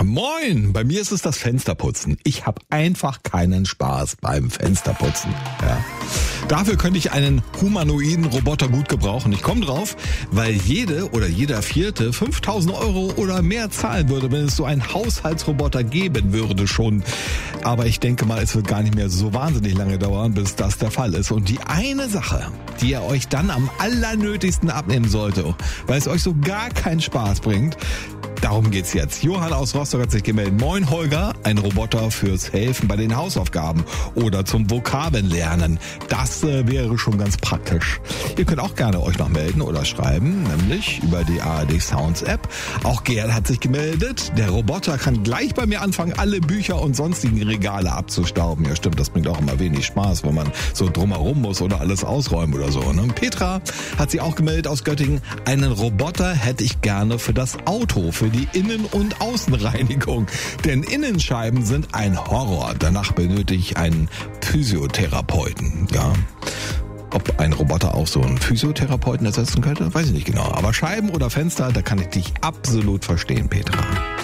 Moin, bei mir ist es das Fensterputzen. Ich habe einfach keinen Spaß beim Fensterputzen. Ja. Dafür könnte ich einen humanoiden Roboter gut gebrauchen. Ich komme drauf, weil jede oder jeder Vierte 5.000 € oder mehr zahlen würde, wenn es so einen Haushaltsroboter geben würde schon. Aber ich denke mal, es wird gar nicht mehr so wahnsinnig lange dauern, bis das der Fall ist. Und die eine Sache, die ihr euch dann am allernötigsten abnehmen sollte, weil es euch so gar keinen Spaß bringt, darum geht's jetzt. Johann aus Rostock hat sich gemeldet. Moin Holger, ein Roboter fürs Helfen bei den Hausaufgaben oder zum Vokabellernen. Das wäre schon ganz praktisch. Ihr könnt auch gerne euch noch melden oder schreiben, nämlich über die ARD Sounds App. Auch Gerd hat sich gemeldet. Der Roboter kann gleich bei mir anfangen, alle Bücher und sonstigen Regale abzustauben. Ja stimmt, das bringt auch immer wenig Spaß, wenn man so drumherum muss oder alles ausräumen oder so. Ne? Petra hat sich auch gemeldet aus Göttingen. Einen Roboter hätte ich gerne für das Auto, für die Innen- und Außenreinigung. Denn Innenscheiben sind ein Horror. Danach benötige ich einen Physiotherapeuten. Ja. Ob ein Roboter auch so einen Physiotherapeuten ersetzen könnte, weiß ich nicht genau. Aber Scheiben oder Fenster, da kann ich dich absolut verstehen, Petra.